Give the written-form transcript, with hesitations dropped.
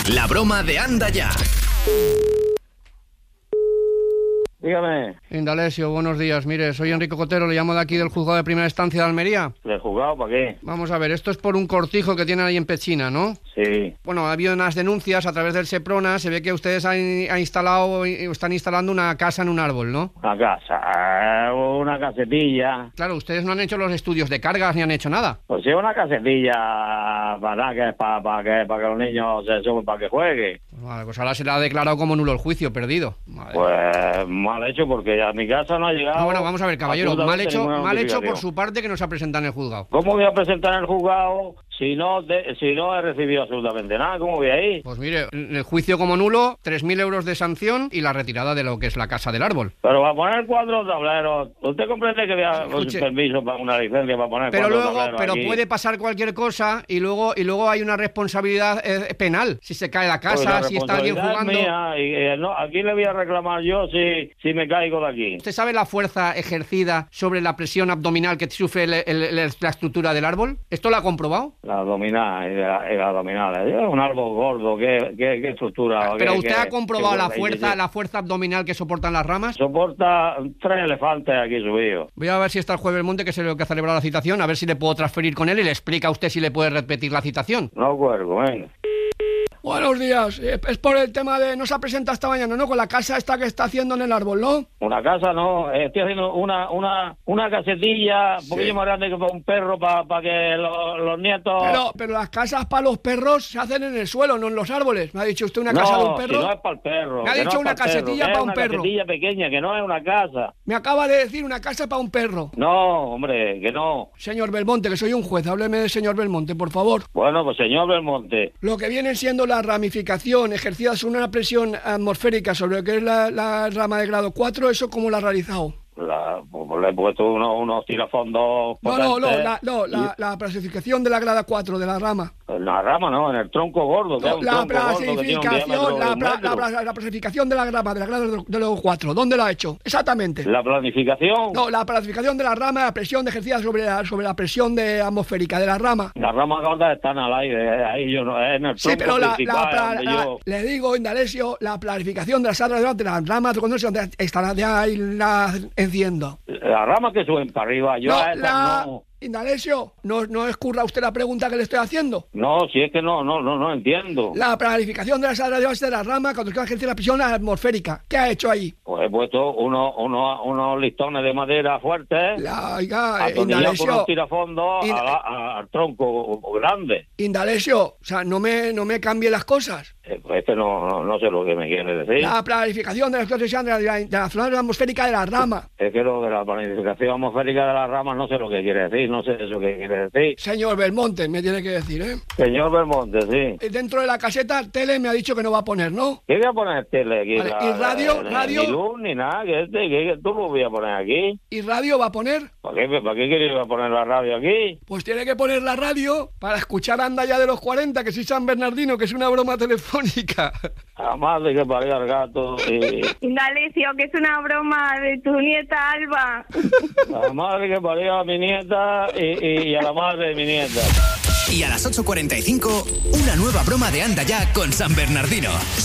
La broma de Anda Ya. Dígame. Indalecio, buenos días. Mire, soy Enrique Cotero, le llamo de aquí del juzgado de primera instancia de Almería. ¿Le he juzgado para qué? Vamos a ver, esto es por un cortijo que tienen ahí en Pechina, ¿no? Sí. Bueno, ha habido unas denuncias a través del Seprona, se ve que ustedes están instalando una casa en un árbol, ¿no? Una casa, una casetilla. Claro, ustedes no han hecho los estudios de cargas ni han hecho nada. Pues sí, una casetilla para que los niños se suben para que jueguen. Vale, pues ahora se le ha declarado como nulo el juicio, perdido. Madre. Pues mal hecho, porque a mi casa no ha llegado. No, bueno, vamos a ver, caballero, mal hecho por su parte que nos ha presentado en el juzgado. ¿Cómo voy a presentar en el juzgado si no he recibido absolutamente nada? ¿Cómo voy a ir? Pues mire, el juicio como nulo, 3.000 euros de sanción y la retirada de lo que es la casa del árbol. Pero va a poner 4 tableros. ¿Usted comprende que voy a permiso para una licencia para poner 4 tableros? Pero aquí? puede pasar cualquier cosa y luego hay una responsabilidad penal. Si se cae la casa, Pues si está alguien jugando. Mía, no, aquí le voy a reclamar yo si me caigo de aquí. ¿Usted sabe la fuerza ejercida sobre la presión abdominal que sufre la estructura del árbol? ¿Esto lo ha comprobado? La abdominal, es un árbol gordo, ¿qué estructura? Pero usted ha comprobado la fuerza abdominal que soportan las ramas. Soporta 3 elefantes aquí subidos. Voy a ver si está el juez Belmonte, que es el que ha celebrado la citación, a ver si le puedo transferir con él y le explica a usted si le puede repetir la citación. No cuelgo, venga. Buenos días, es por el tema de... No se ha presentado esta mañana, ¿no? Con la casa esta que está haciendo en el árbol, ¿no? Una casa no, estoy haciendo una casetilla un poquillo más grande que para un perro, para que los nietos... Pero las casas para los perros se hacen en el suelo, no en los árboles. Me ha dicho usted una casa de un perro. No, si no es para el perro. Me ha dicho una casetilla para un perro. Una casetilla pequeña, que no es una casa. Me acaba de decir una casa para un perro. No, hombre, que no. Señor Belmonte, que soy un juez, hábleme del señor Belmonte, por favor. Bueno, pues señor Belmonte. Lo que viene siendo la ramificación ejercida sobre una presión atmosférica sobre lo que es la rama de grado 4, ¿eso cómo la ha realizado? Pues le he puesto unos tirafondos potentes. La clasificación de la grada 4 de la rama. En la rama no, en el tronco gordo. La clasificación de la rama, de la grada de los 4, ¿dónde la ha hecho? Exactamente. ¿La planificación? No, la planificación de la rama, la presión ejercida sobre la presión atmosférica de la rama. Las ramas gordas están al aire, ahí yo no, en el tronco. Sí, pero principal, le digo, Indalecio, la planificación de las ramas donde estará ya enciendo. Las ramas que suben para arriba, no. Indalecio, ¿no escurra usted la pregunta que le estoy haciendo? No, si es que no entiendo. La planificación de las áreas de la rama cuando se ejerce la presión atmosférica. ¿Qué ha hecho ahí? Pues he puesto unos listones de madera fuertes. Indalecio, con unos tirafondos al tronco grande. Indalecio, o sea, no me cambie las cosas. Pues no sé lo que me quiere decir. La planificación de la presión de la zona atmosférica de la rama. Es que lo de la planificación atmosférica de la rama no sé lo que quiere decir. No sé eso que quiere decir. Señor Belmonte, me tiene que decir, ¿eh? Señor Belmonte, sí. Dentro de la caseta, tele me ha dicho que no va a poner, ¿no? ¿Qué voy a poner tele aquí? Vale. ¿Y radio? Ni luz, ni nada. Que tú lo voy a poner aquí. ¿Y radio va a poner? ¿Para qué quería poner la radio aquí? Pues tiene que poner la radio para escuchar Anda Ya de los 40, que soy San Bernardino, que es una broma telefónica. La madre que parió al gato. Indalecio, que es una broma de tu nieta Alba. La madre que parió a mi nieta y a la madre de mi nieta. Y a las 8:45, una nueva broma de Anda Ya con San Bernardino.